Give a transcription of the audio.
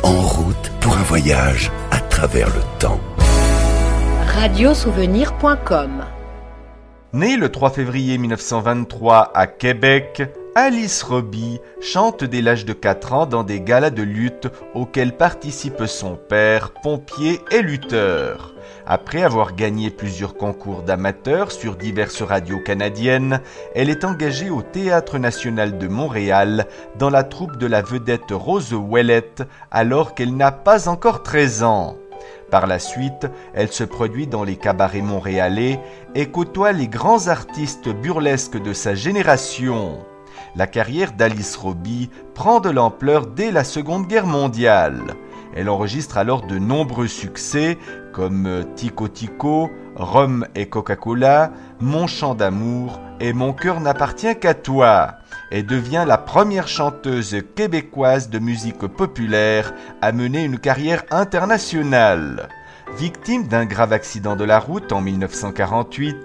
En route pour un voyage à travers le temps. Radiosouvenir.com. Née le 3 février 1923 à Québec, Alice Roby chante dès l'âge de 4 ans dans des galas de lutte auxquels participe son père, pompier et lutteur. Après avoir gagné plusieurs concours d'amateurs sur diverses radios canadiennes, elle est engagée au Théâtre national de Montréal dans la troupe de la vedette Rose Ouellette alors qu'elle n'a pas encore 13 ans. Par la suite, elle se produit dans les cabarets montréalais et côtoie les grands artistes burlesques de sa génération. La carrière d'Alice Roby prend de l'ampleur dès la Seconde Guerre mondiale. Elle enregistre alors de nombreux succès comme Tico Tico, Rhum et Coca-Cola, Mon chant d'amour et Mon cœur n'appartient qu'à toi, et devient la première chanteuse québécoise de musique populaire à mener une carrière internationale. Victime d'un grave accident de la route en 1948,